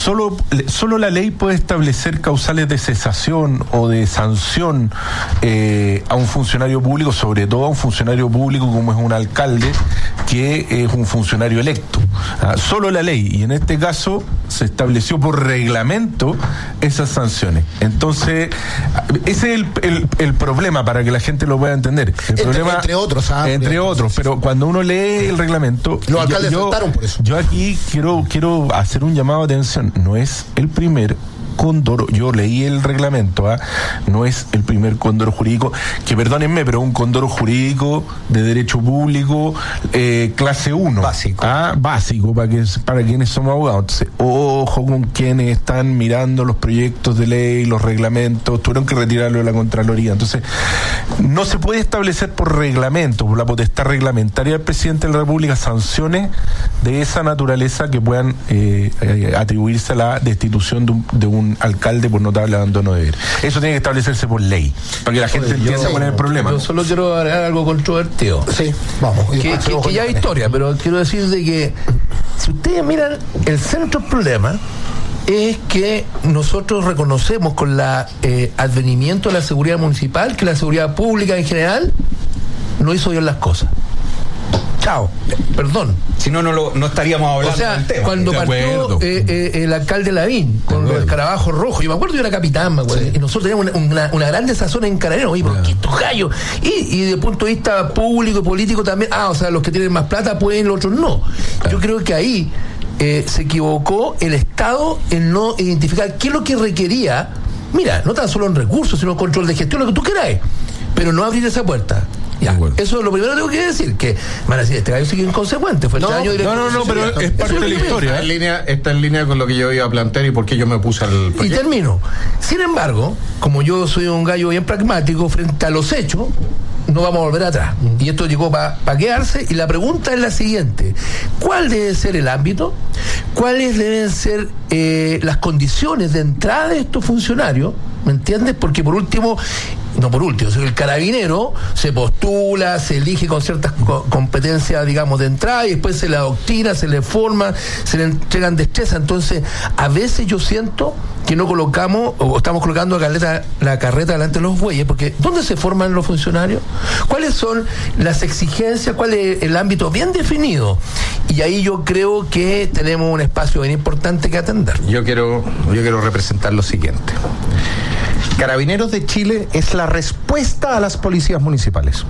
solo la ley puede establecer causales de cesación o de sanción a un funcionario público, sobre todo a un funcionario público como es un alcalde, que es un funcionario electo. Solo la ley, y en este caso se estableció por reglamento esas sanciones. Entonces, ese es el problema, para que la gente lo pueda entender. Entre otros, pero cuando uno lee el reglamento, los alcaldes saltaron por eso. Yo aquí quiero hacer un llamado de atención. No es el primer cóndor, yo leí el reglamento, no es el primer cóndor jurídico, que perdónenme, pero un cóndor jurídico de derecho público, clase 1. Básico, para quienes somos abogados. Entonces, ojo con quienes están mirando los proyectos de ley, los reglamentos, tuvieron que retirarlo de la Contraloría. Entonces, no se puede establecer por reglamento, por la potestad reglamentaria del presidente de la República, sanciones de esa naturaleza que puedan atribuirse a la destitución de un alcalde por notable abandono de deber. Eso tiene que establecerse por ley, para que la gente entienda cuál es el problema. Yo solo quiero agregar algo controvertido. Sí, vamos. Que ya hay historia, pero quiero decir de que si ustedes miran, el centro del problema es que nosotros reconocemos con la advenimiento de la seguridad municipal que la seguridad pública en general no hizo bien las cosas. Chao, perdón. Si no, no estaríamos hablando del tema. Cuando partió el alcalde Lavín con los escarabajos rojos, yo me acuerdo, yo era capitán, y nosotros teníamos una gran desazón en Carabineros. Oye, ¿por qué estos gallos? Y desde el punto de vista público y político también, o sea, los que tienen más plata pueden, los otros no. Yo creo que ahí se equivocó el Estado en no identificar qué es lo que requería, mira, no tan solo en recursos, sino control de gestión, lo que tú quieras, pero no abrir esa puerta. Ya, eso es lo primero que tengo que decir, que van a decir, este gallo sigue inconsecuente, fue el año directo. No, pero es parte de la historia. Está en línea con lo que yo iba a plantear y por qué yo me puse al proyecto. Y termino. Sin embargo, como yo soy un gallo bien pragmático, frente a los hechos, no vamos a volver atrás. Y esto llegó para quedarse, y la pregunta es la siguiente: ¿cuál debe ser el ámbito? ¿Cuáles deben ser las condiciones de entrada de estos funcionarios? ¿Me entiendes? Porque el carabinero se postula, se elige con ciertas competencias, digamos, de entrada, y después se le adoctrina, se le forma, se le entregan destreza. Entonces, a veces yo siento que no colocamos, o estamos colocando la carreta delante de los bueyes, porque ¿dónde se forman los funcionarios? ¿Cuáles son las exigencias? ¿Cuál es el ámbito bien definido? Y ahí yo creo que tenemos un espacio bien importante que atender. Yo quiero representar lo siguiente. Carabineros de Chile es la respuesta a las policías municipales.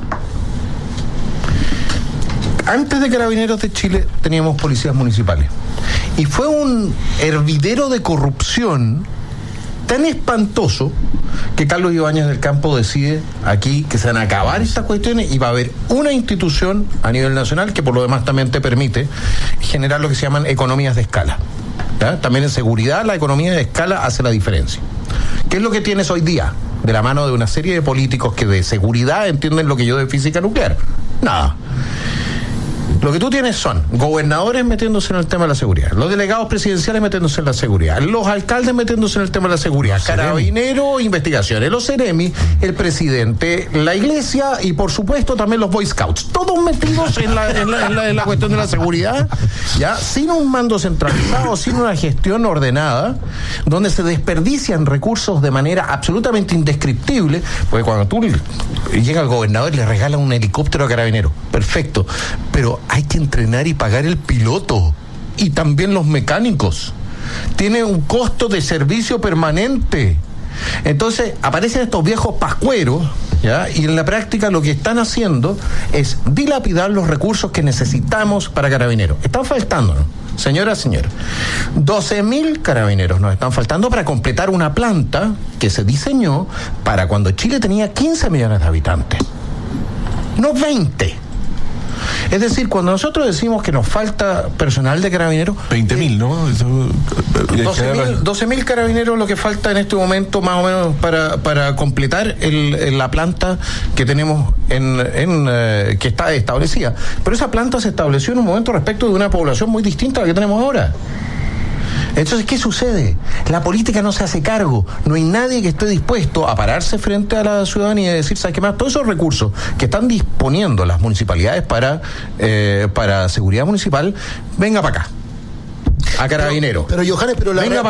Antes de Carabineros de Chile teníamos policías municipales. Y fue un hervidero de corrupción tan espantoso que Carlos Ibáñez del Campo decide aquí que se van a acabar estas cuestiones y va a haber una institución a nivel nacional que por lo demás también te permite generar lo que se llaman economías de escala. ¿Ya? También en seguridad la economía de escala hace la diferencia. ¿Qué es lo que tienes hoy día? De la mano de una serie de políticos que de seguridad entienden lo que yo de física nuclear. Nada. Lo que tú tienes son gobernadores metiéndose en el tema de la seguridad, los delegados presidenciales metiéndose en la seguridad, los alcaldes metiéndose en el tema de la seguridad, Carabineros, investigaciones, los Ceremi, el presidente, la iglesia y por supuesto también los Boy Scouts, todos metidos en la cuestión de la seguridad, ya sin un mando centralizado, sin una gestión ordenada, donde se desperdician recursos de manera absolutamente indescriptible, porque cuando tú llega el gobernador y le regala un helicóptero a Carabineros, perfecto, pero hay que entrenar y pagar el piloto y también los mecánicos. Tiene un costo de servicio permanente. Entonces aparecen estos viejos pascueros, ¿ya? Y en la práctica lo que están haciendo es dilapidar los recursos que necesitamos para Carabineros. Están faltando, ¿no? Señora, 12.000 carabineros nos están faltando para completar una planta que se diseñó para cuando Chile tenía 15 millones de habitantes, no 20. Es decir, cuando nosotros decimos que nos falta personal de carabineros... 20.000, ¿no? 12.000 carabineros lo que falta en este momento más o menos para completar la planta que tenemos que está establecida. Pero esa planta se estableció en un momento respecto de una población muy distinta a la que tenemos ahora. Entonces, ¿qué sucede? La política no se hace cargo. No hay nadie que esté dispuesto a pararse frente a la ciudadanía y decir, ¿sabes qué más? Todos esos recursos que están disponiendo las municipalidades para seguridad municipal, venga para acá, a Carabineros. Pero Johannes, venga